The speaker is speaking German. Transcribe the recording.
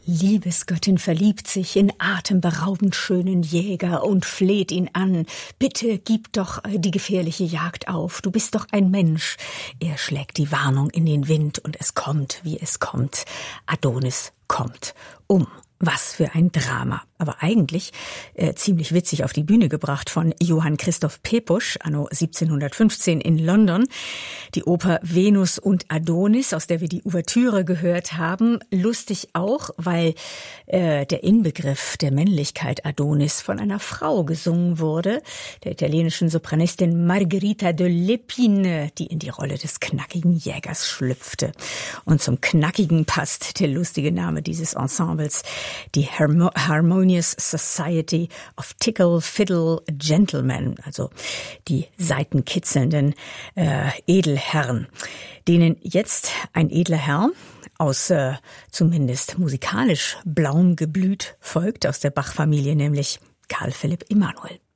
Liebesgöttin verliebt sich in atemberaubend schönen Jäger und fleht ihn an. Bitte gib doch die gefährliche Jagd auf. Du bist doch ein Mensch. Er schlägt die Warnung in den Wind und es kommt, wie es kommt. Adonis kommt um. Was für ein Drama. Aber eigentlich ziemlich witzig auf die Bühne gebracht von Johann Christoph Pepusch, anno 1715 in London. Die Oper Venus und Adonis, aus der wir die Ouvertüre gehört haben. Lustig auch, weil der Inbegriff der Männlichkeit Adonis von einer Frau gesungen wurde, der italienischen Sopranistin Margherita de Lepine, die in die Rolle des knackigen Jägers schlüpfte. Und zum Knackigen passt der lustige Name dieses Ensembles, die Harmonious Society of Tickle Fiddle Gentlemen, also die saitenkitzelnden Edelherren, denen jetzt ein edler Herr aus zumindest musikalisch blauem Geblüt folgt, aus der Bach-Familie, nämlich Karl Philipp Emanuel.